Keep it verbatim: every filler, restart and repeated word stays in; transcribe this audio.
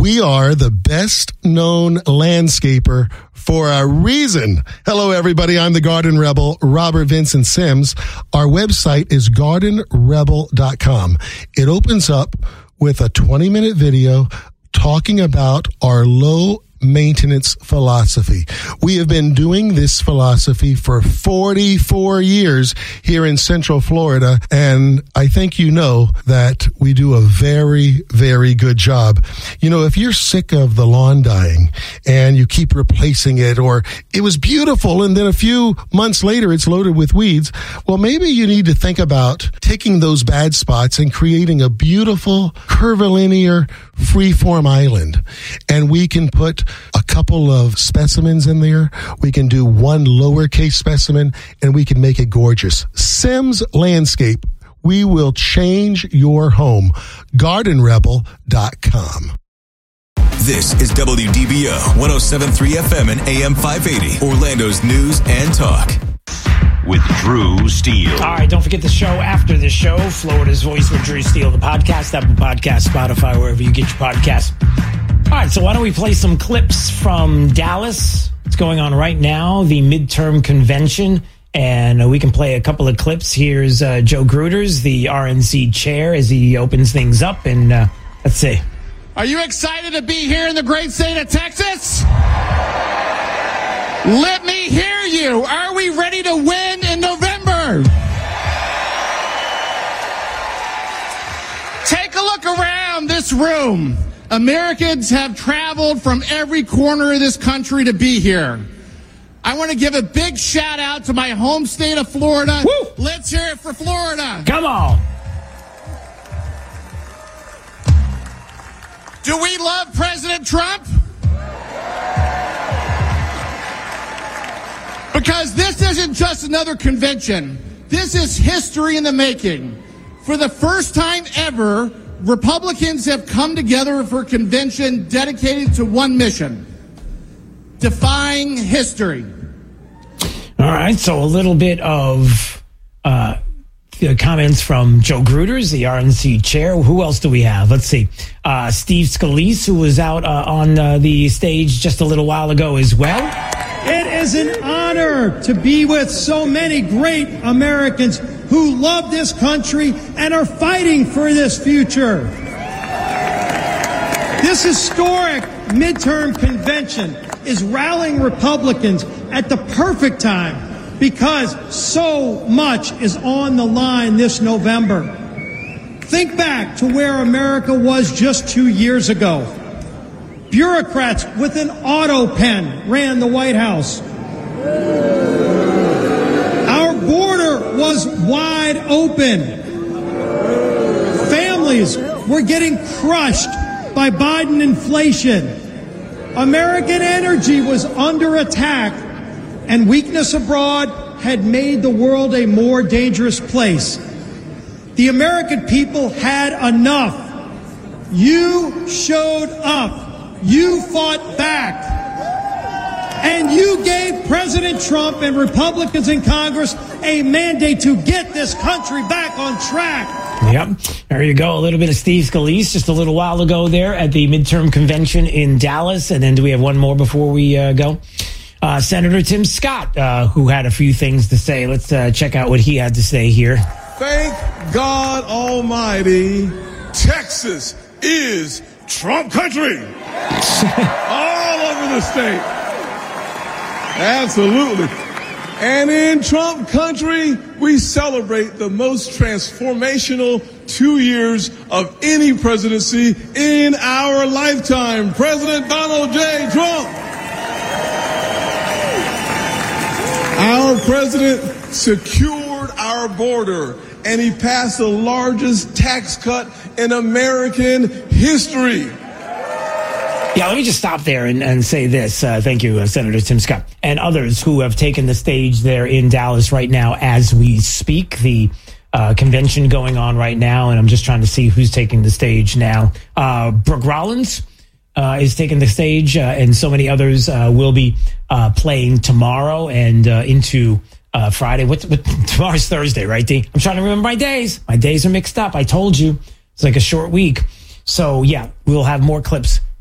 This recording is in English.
We are the best known landscaper for a reason. Hello, everybody. I'm the Garden Rebel, Robert Vincent Sims. Our website is garden rebel dot com. It opens up with a twenty minute video talking about our low maintenance philosophy. We have been doing this philosophy for forty-four years here in Central Florida, and I think you know that we do a very, very good job. You know, if you're sick of the lawn dying and you keep replacing it, or it was beautiful and then a few months later it's loaded with weeds, well, maybe you need to think about taking those bad spots and creating a beautiful curvilinear freeform island. And we can put a couple of specimens in there. We can do one lowercase specimen, and we can make it gorgeous. Sims Landscape. We will change your home. garden rebel dot com. This is W D B O one oh seven point three F M and A M five eighty, Orlando's news and talk. With Drew Steele. All right, don't forget the show after the show. Florida's Voice with Drew Steele, the podcast, Apple Podcast, Spotify, wherever you get your podcasts. All right, so why don't we play some clips from Dallas? It's going on right now, the midterm convention, and uh, we can play a couple of clips. Here's uh, Joe Gruters, the R N C chair, as he opens things up, and uh, let's see. Are you excited to be here in the great state of Texas? Let me hear you. Are we ready to win in November? Take a look around this room. Americans have traveled from every corner of this country to be here. I want to give a big shout out to my home state of Florida. Woo! Let's hear it for Florida. Come on. Do we love President Trump? Because this isn't just another convention. This is history in the making. For the first time ever, Republicans have come together for a convention dedicated to one mission: defying history. All right, so a little bit of uh, comments from Joe Gruters, the R N C chair. Who else do we have? Let's see. Uh, Steve Scalise, who was out uh, on uh, the stage just a little while ago as well. It is an honor to be with so many great Americans who love this country and are fighting for this future. This historic midterm convention is rallying Republicans at the perfect time because so much is on the line this November. Think back to where America was just two years ago. Bureaucrats with an auto pen ran the White House. Our border was wide open. Families were getting crushed by Biden inflation. American energy was under attack, and weakness abroad had made the world a more dangerous place. The American people had enough. You showed up. You fought back. And you gave President Trump and Republicans in Congress a mandate to get this country back on track. Yep. There you go. A little bit of Steve Scalise just a little while ago there at the midterm convention in Dallas. And then do we have one more before we uh, go? Uh, Senator Tim Scott, uh, who had a few things to say. Let's uh, check out what he had to say here. Thank God Almighty, Texas is Trump country. All over the state. Absolutely. And in Trump country, we celebrate the most transformational two years of any presidency in our lifetime. President Donald J. Trump. Our president secured our border, and he passed the largest tax cut in American history. Yeah, let me just stop there and, and say this. Uh, thank you, uh, Senator Tim Scott, and others who have taken the stage there in Dallas right now as we speak. The uh, convention going on right now, and I'm just trying to see who's taking the stage now. Uh, Brooke Rollins uh, is taking the stage, uh, and so many others uh, will be uh, playing tomorrow and uh, into uh, Friday. What's what, tomorrow's Thursday, right, D? I'm trying to remember my days. My days are mixed up. I told you. It's like a short week. So, yeah, we'll have more clips